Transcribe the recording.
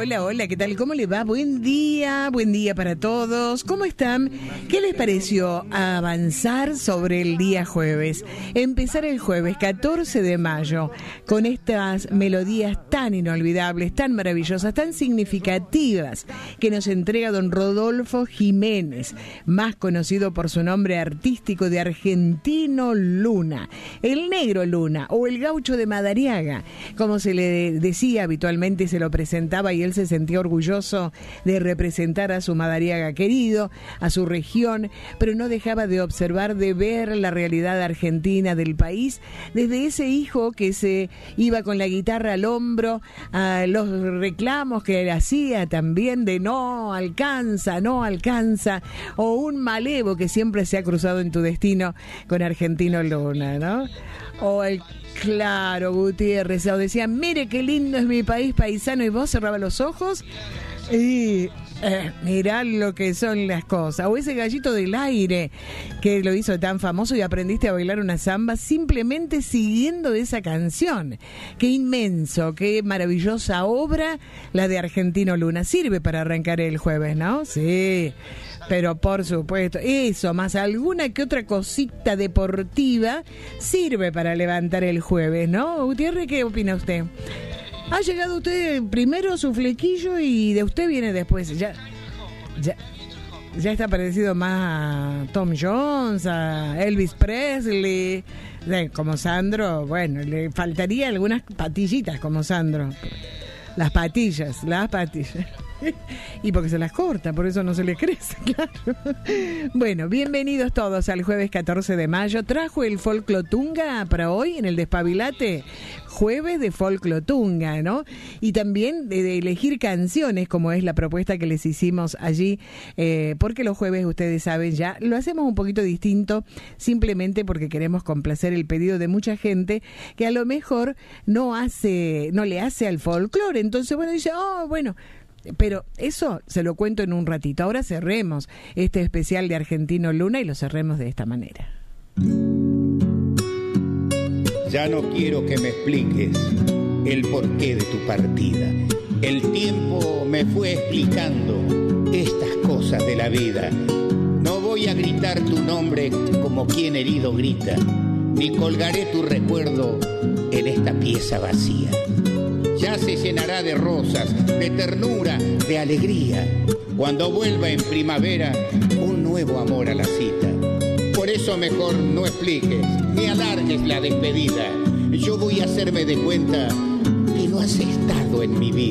Hola, hola, ¿qué tal? ¿Cómo le va? Buen día para todos. ¿Cómo están? ¿Qué les pareció avanzar sobre el día jueves? Empezar el jueves 14 de mayo con estas melodías tan inolvidables, tan maravillosas, tan significativas que nos entrega don Rodolfo Jiménez, más conocido por su nombre artístico de Argentino Luna, el Negro Luna o el Gaucho de Madariaga, como se le decía habitualmente, se lo presentaba y él se sentía orgulloso de representar a su Madariaga querido, a su región, pero no dejaba de observar, de ver la realidad argentina del país desde ese hijo que se iba con la guitarra al hombro, a los reclamos que él hacía también de no alcanza, o un malevo que siempre se ha cruzado en tu destino con Argentino Luna, ¿no? O el Claro Gutiérrez, o decía, mire qué lindo es mi país paisano, y vos cerrabas los ojos y mirá lo que son las cosas. O ese Gallito del Aire que lo hizo tan famoso y aprendiste a bailar una samba simplemente siguiendo esa canción. Qué inmenso, qué maravillosa obra la de Argentino Luna. Sirve para arrancar el jueves, ¿no? Sí, pero por supuesto, eso, más alguna que otra cosita deportiva, sirve para levantar el jueves, ¿no? Gutiérrez, ¿qué opina usted? Ha llegado usted primero su flequillo y de usted viene después. Ya está parecido más a Tom Jones, a Elvis Presley, como Sandro. Bueno, le faltaría algunas patillitas como Sandro. Las patillas. Y porque se las corta, por eso no se les crece, claro. Bueno, bienvenidos todos al jueves 14 de mayo. Trajo el Folclotunga para hoy en el Despabilate. Jueves de Folclotunga, ¿no? Y también de elegir canciones, como es la propuesta que les hicimos allí, porque los jueves, ustedes saben ya, lo hacemos un poquito distinto, simplemente porque queremos complacer el pedido de mucha gente que a lo mejor no le hace al folclore. Entonces, bueno, dice, pero eso se lo cuento en un ratito. Ahora cerremos este especial de Argentino Luna y lo cerremos de esta manera. Ya no quiero que me expliques el porqué de tu partida. El tiempo me fue explicando estas cosas de la vida. No voy a gritar tu nombre como quien herido grita, ni colgaré tu recuerdo en esta pieza vacía. Ya se llenará de rosas, de ternura, de alegría, cuando vuelva en primavera un nuevo amor a la cita. Por eso mejor no expliques, ni alargues la despedida. Yo voy a hacerme de cuenta que no has estado en mi vida.